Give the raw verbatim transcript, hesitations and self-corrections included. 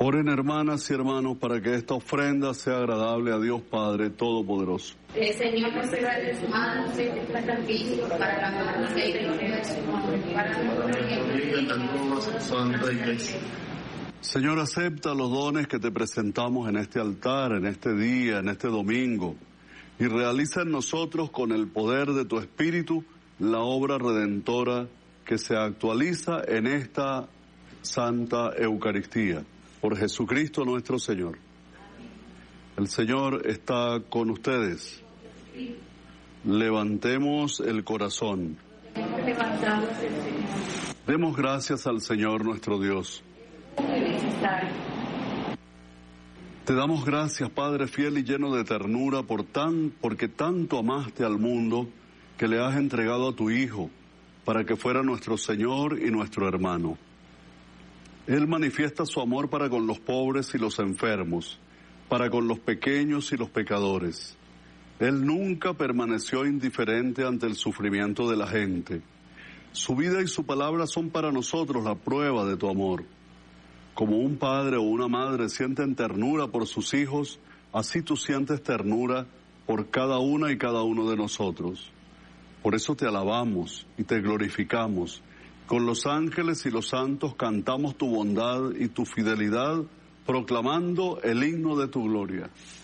Oren, hermanas y hermanos, para que esta ofrenda sea agradable a Dios Padre Todopoderoso. El Señor nos será de su mano, este sacrificio para la gloria y gloria de su nombre, para la gloria de su santa iglesia. Señor, acepta los dones que te presentamos en este altar, en este día, en este domingo, y realiza en nosotros con el poder de tu Espíritu la obra redentora que se actualiza en esta Santa Eucaristía. Por Jesucristo nuestro Señor. El Señor está con ustedes. Levantemos el corazón. Demos gracias al Señor nuestro Dios. Te damos gracias, Padre fiel y lleno de ternura, por tan, porque tanto amaste al mundo que le has entregado a tu Hijo, para que fuera nuestro Señor y nuestro hermano. Él manifiesta su amor para con los pobres y los enfermos, para con los pequeños y los pecadores. Él nunca permaneció indiferente ante el sufrimiento de la gente. Su vida y su palabra son para nosotros la prueba de tu amor. Como un padre o una madre sienten ternura por sus hijos, así tú sientes ternura por cada una y cada uno de nosotros. Por eso te alabamos y te glorificamos. Con los ángeles y los santos cantamos tu bondad y tu fidelidad, proclamando el himno de tu gloria.